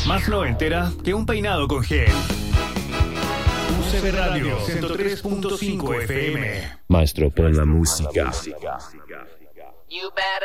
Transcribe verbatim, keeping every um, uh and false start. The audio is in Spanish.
Más noventera que un peinado con gel. U C B Radio ciento tres punto cinco F M. Maestro, pon la música. You better